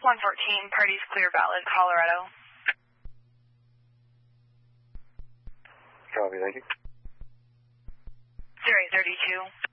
114, Parties Clear Ballad, Colorado. Copy, thank you. 0832.